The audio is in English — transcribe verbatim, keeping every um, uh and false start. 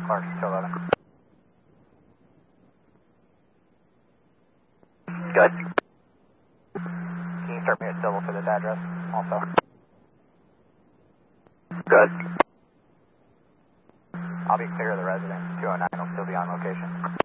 Clark, two eleven. Good. Can you start me at civil for this address also? Good. I'll be clear of the residence. two oh nine will still be on location.